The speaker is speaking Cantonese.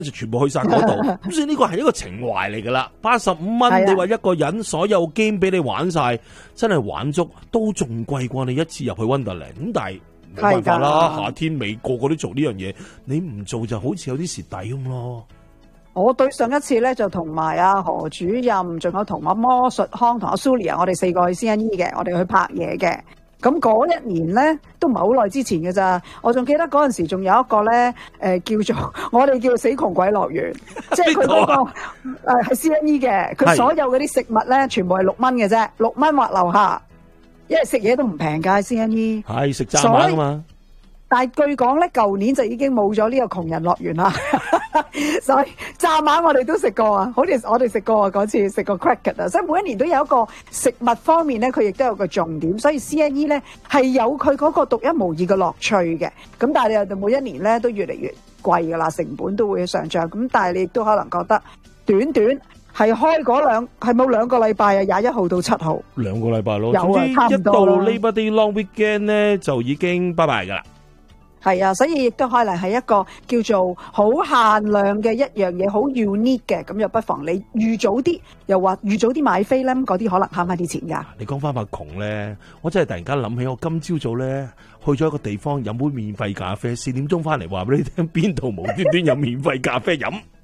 就全部去晒嗰度。咁所以呢個係一個情懷嚟噶啦。85蚊，你話一個人所有 game 俾你玩晒，真係玩足都仲貴過你一次入去 Wonderland。咁但係冇辦法啦，夏天尾個個都做呢樣嘢，你唔做就好似有啲蝕底咁咯。 我對上一次咧就同埋阿何主任，仲有同阿魔術康同阿 Sulia， 我哋4個去 CNE 嘅，我哋去拍嘢嘅。咁嗰一年咧都唔係好耐之前嘅咋，我仲記得嗰陣時仲有一個咧叫做我哋叫死窮鬼樂園，即係佢嗰個係 CNE 嘅，佢所有嗰啲食物咧全部係6蚊嘅啫，6蚊或樓下，因為食嘢都唔平㗎 CNE。 係食蚱蜢啊嘛。 但係據講咧，舊年就已經冇咗呢個窮人樂園啦。所以蚱蜢我哋都食過啊，好似我哋食過啊，嗰次食過 cracket 啊，所以每一年都有一個食物方面咧，佢亦都有個重點。所以 CNE 咧係有佢嗰個獨一無二嘅樂趣嘅。咁但係你又每一年咧都越嚟越貴㗎啦，成本都會上漲。咁但係你亦都可能覺得短短係開嗰係冇2個禮拜啊，21號到7號 2個禮拜咯。 有啊，差唔多啦。 一到 Labor Day Long Weekend 咧就已經拜拜㗎啦。 係啊，所以亦都可能係一個叫做好限量嘅一樣嘢，好 unique 嘅，咁又不妨你預早啲，又話預早啲買飛咧，嗰啲可能慳翻啲錢㗎。 你講翻話窮咧，我真係突然間諗起我今朝早咧去咗一個地方飲杯免費咖啡，4點鐘翻嚟話俾你聽邊度無端端有免費咖啡飲。